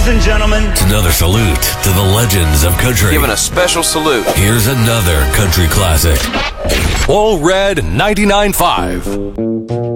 Ladies and gentlemen, It's another salute to the legends of country. Giving a special salute. Here's another country classic. All Red 99.5.